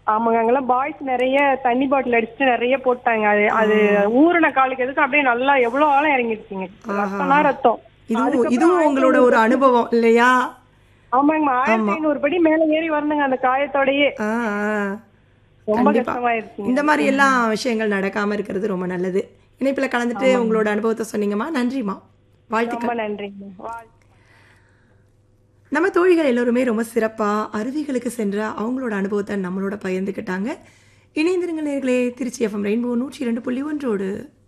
ஆமாங்க. அங்கெல்லாம் பாய்ஸ் நெறைய தண்ணி பாட்டில் அடிச்சுட்டு நெறைய போட்டாங்க. அது அது ஊறுன காலுக்கு எதுக்கு அப்படியே நல்லா எவ்வளோ ஆழம் இறங்கிருச்சுங்க. ஆஹா! ரத்தம்னா ரத்தம். இதுவும் அதுக்கப்புறம் இதுவும் உங்களோட 1500 ஒரு படி அனுபவம் இல்லையா? ஆமாங்கம்மா. ஆமா. 1500 படி மேல ஏறி வரணுங்க அந்த காயத்தோடயே. ஆ, ஆ. ரொம்ப கண்டிப்பா. கஷ்டமாயிருச்சுங்க இந்த அது. மாரி எல்லாம் விஷயங்கள் நடக்காம இருக்கிறது ரொம்ப நல்லது. இணைப்பில கலந்துட்டு ஆமாங்க. உங்களோட அனுபவத்த சொன்னீங்கம்மா. நன்றிம்மா. ரொம்ப வாழ்த்துக்கள். நன்றிங்க. நம்ம தோழிகள் எல்லோருமே ரொம்ப சிறப்பா அருவிகளுக்கு சென்ற அவங்களோட அனுபவத்த நம்மளோட பகிர்ந்துக்கிட்டாங்க. இணைந்திருங்கள் நேயர்களே! திருச்சி எஃப்எம் ரெயின்போ 102.1 ஓடு.